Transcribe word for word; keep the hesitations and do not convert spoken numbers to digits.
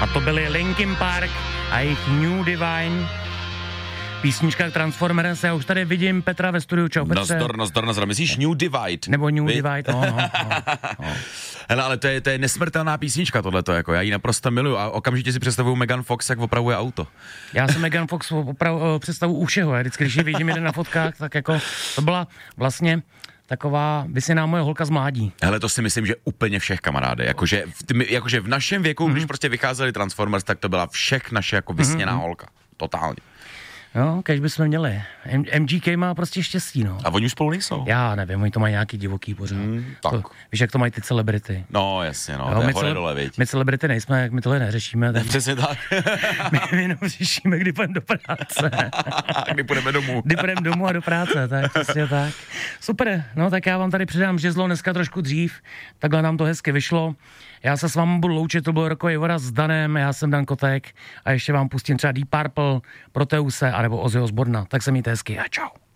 A to byly Linkin Park a jejich New Divine. Písnička k Transformers, já už tady vidím Petra ve studiu, čau Petře. Nazdar, nazdar, nazdar, myslíš New Divide? Nebo New Vy? Divide, no, no, no, no. Hele, ale to je, to je nesmrtelná písnička tohleto, jako já ji naprosto miluju a okamžitě si představuju Megan Fox, jak opravuje auto. Já jsem Megan Fox oprav, představu u všeho, já vždycky, když ji vidím jeden na fotkách, tak jako to byla vlastně taková vysyná moje holka z mládí. Hele, to si myslím, že úplně všech kamaráde, jakože v, jakože v našem věku, mm-hmm. když prostě vycházeli Transformers, tak to byla všech naše jako vysněná mm-hmm. holka, totálně. No, kež bychom měli. M- MGK má prostě štěstí, no. A oni už spolu nejsou. Já nevím, oni to mají nějaký divoký pořád. Mm, tak. To, víš, jak to mají ty celebrity. No, jasně, no, jo, to je hore dole, viď. My celebrity nejsme, jak my tohle neřešíme. Tak přesně tak. my, my jenom řešíme, kdy půjdeme do práce. Kdy půjdeme domů. Kdy půjdeme domů a do práce, tak přesně tak. Super, no tak já vám tady předám žezlo dneska trošku dřív, takhle nám to hezky vyšlo. Já se s vámi budu loučit, to byl rokový Vora s Danem, já jsem Dan Kotek a ještě vám pustím třeba Deep Purple, Proteuse anebo Ozzy Osborna. Tak se mějte hezky a čau.